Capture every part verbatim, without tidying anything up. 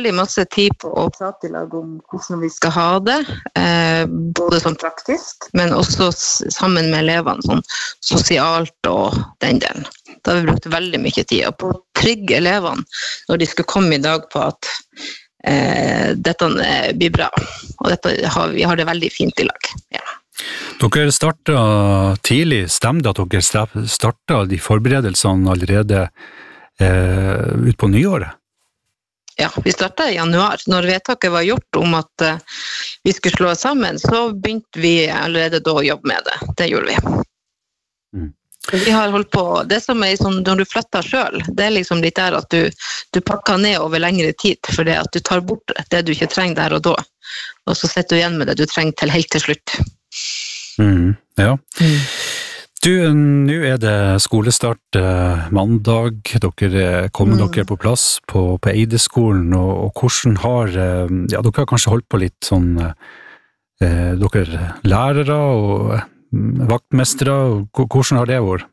veldig masse tid på å prate i lag om hvordan vi skal ha det, eh, både sånn praktisk, men også sammen med elevene, sånn sosialt og den delen. Da har vi brukt veldig mye tid på å trygge elevene når de skulle komme i dag på at eh, dette blir bra, og dette har, vi har det veldig fint i lag. Ja. Dere startet tidlig, stemte at dere startet de forberedelsene allerede eh, ut på nyåret? Ja, vi startet i januar. Når vedtaket var gjort om at uh, vi skulle slå oss sammen, så begynte vi allerede da å jobbe med det. Det gjorde vi. Mm. Vi har holdt på, det som er sånn, når du flytter selv, det er liksom litt der at du, du pakker ned over lengre tid, for det at du tar bort det du ikke trenger der og da, og så setter du igjen med det du trenger til helt til slutt. Mm, ja. Mm. Du, nå er det skolestart eh, mandag, dere kommer mm. dere på plass på, på Eideskolen, og, og hvordan har, eh, ja, dere har kanskje holdt på litt sånn, eh, dere lærere og vaktmestere, og hvordan har det vært?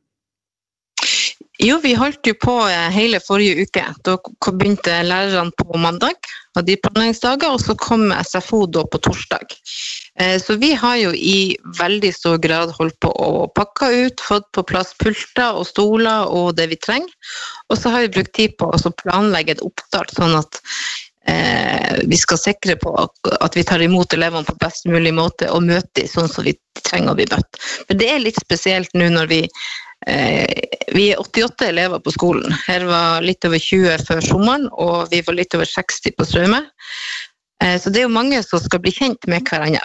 Jo, vi holdt jo på hele forrige uke. Da begynte lærerne på mandag, og de planleggingsdager, og så kom S F O da på torsdag. Så vi har jo i veldig stor grad holdt på å pakke ut, fått på plass pulter og stoler og det vi trenger. Og så har vi brukt tid på å planlegge et oppstart, sånn at eh, vi skal sikre på at vi tar imot elevene på best mulig måte og møte dem sånn som vi trenger å bli møtt. Men det er litt spesielt nå når vi eh, vi er åttiåtte elever på skolen. Her var litt over tjue før sommeren, og vi var litt over seksti på Straume. Så det er jo mange som skal bli kjent med hverandre.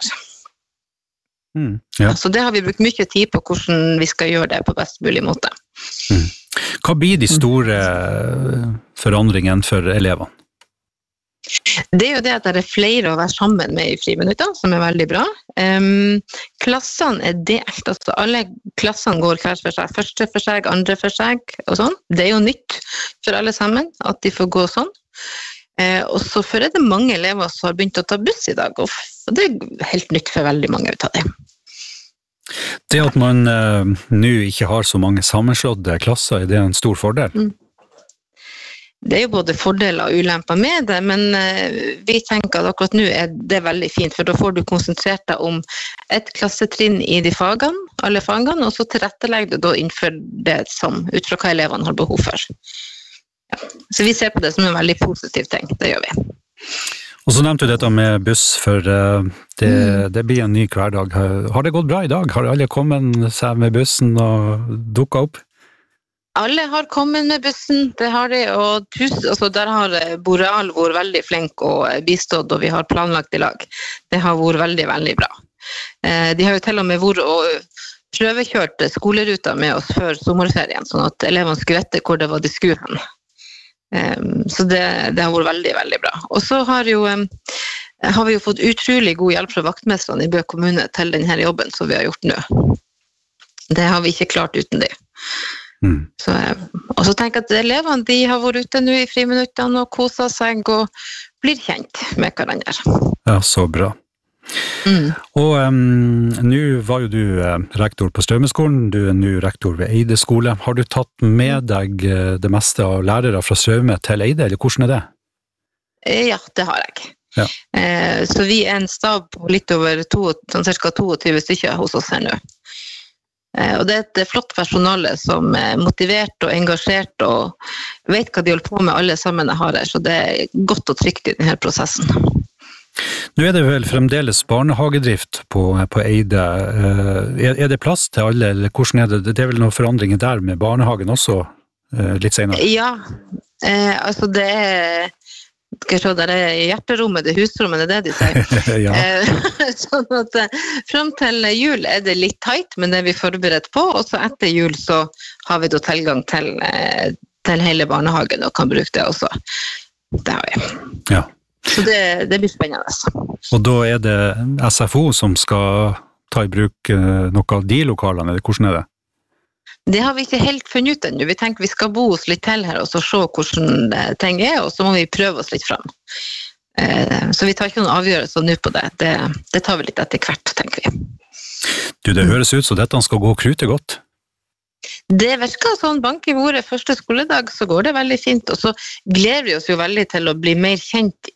Mm, ja. Så det har vi brukt mye tid på hvordan vi skal gjøre det på best mulig måte. Mm. Hva blir de store forandringene for elevene? Det er jo det at det er flere å være sammen med i friminutter, som er veldig bra. Um, klassene er delt, altså alle klassene går hver for seg, første for seg, andre for seg, og sånn. Det er jo nytt for alle sammen, at de får gå sånn. Eh, og så for er det mange elever som har begynt å ta buss i dag, og det er helt nytt for veldig mange ut av det. Det at man eh, nå ikke har så mange sammenslåtte klasser, er det en stor fordel? Mm. Det er jo både fordeler og ulemper med det, men eh, vi tenker at akkurat nå er det veldig fint, for da får du konsentrert deg om et klassetrinn i de fagene, alle fagene, og så tilrettelegger du da innenfor det som, ut fra hva elevene har behov for. Ja. Så vi ser på det som en veldig positiv ting, det gjør vi. Og så nevnte du dette med buss, for det, det blir en ny hverdag. Har det gått bra i dag? Har alle kommet seg med bussen og dukket opp? Alle har kommet med bussen, det har de, og hus, altså der har Boreal vært veldig flink og bistått, og vi har planlagt i lag. Det har vært veldig, veldig bra. De har jo til og med vært og prøvekjørt skoleruta med oss før sommerferien, sånn at elevene skulle vite hvor det var de skulle hen. Um, så det, det har vært veldig, veldig bra. Og så har, jo, um, har vi jo fått utrolig god hjelp fra vaktmestrene i Bø kommune til denne jobben som vi har gjort nå. Det har vi ikke klart uten det. Mm. Så, og så tenker jeg at elevene de har vært ute nå i friminuttene og koset seg og blir kjent med hverandre. Ja, så bra. Mm. Og um, nå var jo du uh, rektor på Straumeskolen, du er nå rektor ved Eide skole. Har du tatt med deg uh, det meste av lærere fra Straume til Eide, eller hvordan er det? Ja, det har jeg. Ja. Eh, så vi er en stab på litt over to, sånn cirka tjueto stykker hos oss her nå. Eh, og det er et flott personale som er motivert og engasjert og vet hva de holder på med alle sammen har her, så det er godt og trygt i denne prosessen. Nå er det vel fremdeles barnehagedrift på, på Eide. Er, er det plass til alle, eller hvordan er det? Det er vel noen forandringer der med barnehagen også, litt senere? Ja, eh, altså det er, skal jeg se, der er hjerterommet, det er husrommet, det er det de sier. Ja. Sånn at frem til jul er det litt tight, men det er vi forberedt på, og så etter jul så har vi da tilgang til, til hele barnehagen og kan bruke det også. Det har vi. Ja. Så det, det blir spennende. Og da er det S F O som skal ta i bruk noe av de lokalene, eller hvordan er det? Det har vi ikke helt funnet ut ennå. Vi tenker vi skal bo oss litt til her og så se hvordan ting er, og så må vi prøve oss litt frem. Så vi tar ikke noen avgjørelser nå på det. det. Det tar vi litt etter hvert, tenker vi. Du, det høres ut som dette skal gå krute godt. Det virker sånn, bank i våre første skoledag, så går det veldig fint, og så gleder vi oss jo veldig til å bli mer kjent